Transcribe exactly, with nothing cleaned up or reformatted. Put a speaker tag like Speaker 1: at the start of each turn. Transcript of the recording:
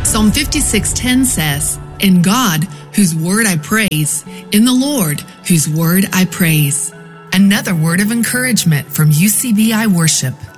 Speaker 1: Psalm fifty-six ten says, "In God, whose word I praise, in the Lord, whose word I praise." Another word of encouragement from U C B I Worship.